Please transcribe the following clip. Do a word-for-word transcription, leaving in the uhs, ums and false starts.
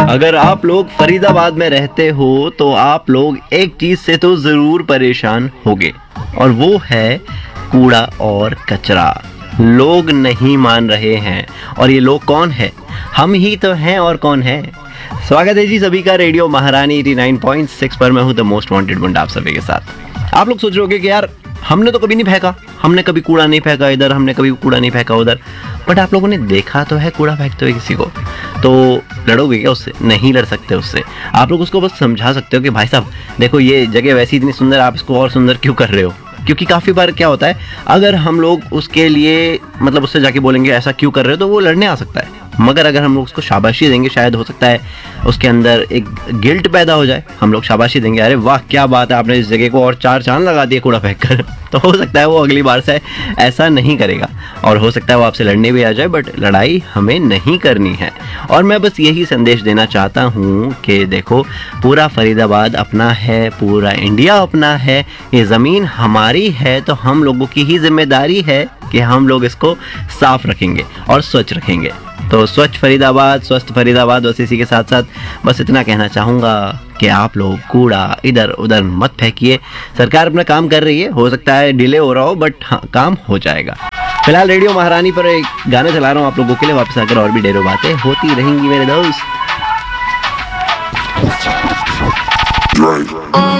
अगर आप लोग फरीदाबाद में रहते हो तो आप लोग एक चीज से तो जरूर परेशान होगे, और वो है कूड़ा और कचरा। लोग नहीं मान रहे हैं, और ये लोग कौन है? हम ही तो हैं, और कौन है? स्वागत है जी सभी का रेडियो महारानी नवासी पॉइंट सिक्स पर। मैं हूं द मोस्ट वांटेड गुंडा आप सभी के साथ। आप लोग सोच रहे होंगे कि यार हमने तो कभी नहीं फेंका, हमने कभी कूड़ा नहीं फेंका इधर, हमने कभी कूड़ा नहीं फेंका उधर, बट आप लोगों ने देखा तो है कूड़ा फेंकते हुए किसी को। तो लड़ोगे क्या उससे? नहीं लड़ सकते उससे। आप लोग उसको बस समझा सकते हो कि भाई साहब देखो ये जगह वैसी इतनी सुंदर, आप इसको और सुंदर क्यों कर रहे हो? क्योंकि काफ़ी बार क्या होता है, अगर हम लोग उसके लिए मतलब उससे जाके बोलेंगे ऐसा क्यों कर रहे हो, तो वो लड़ने आ सकता है। मगर अगर हम लोग उसको शाबाशी देंगे, शायद हो सकता है उसके अंदर एक गिल्ट पैदा हो जाए। हम लोग शाबाशी देंगे, अरे वाह क्या बात है, आपने इस जगह को और चार चांद लगा दिए कूड़ा फेंक कर, तो हो सकता है वो अगली बार से ऐसा नहीं करेगा, और हो सकता है वो आपसे लड़ने भी आ जाए, बट लड़ाई हमें नहीं करनी है। और मैं बस यही संदेश देना चाहता हूँ कि देखो, पूरा फरीदाबाद अपना है, पूरा इंडिया अपना है, ये ज़मीन हमारी है, तो हम लोगों की ही जिम्मेदारी है कि हम लोग इसको साफ रखेंगे और स्वच्छ रखेंगे। तो स्वच्छ फरीदाबाद, स्वस्थ फरीदाबाद। बस इसी के साथ साथ बस इतना कहना चाहूँगा कि आप लोग कूड़ा इधर उधर मत फेंकिए। सरकार अपना काम कर रही है, हो सकता है डिले हो रहा हो, बट हाँ काम हो जाएगा। फिलहाल रेडियो महारानी पर एक गाना चला रहा हूँ आप लोगों के लिए, वापस आकर और भी ढेरों बातें होती रहेंगी मेरे दोस्त।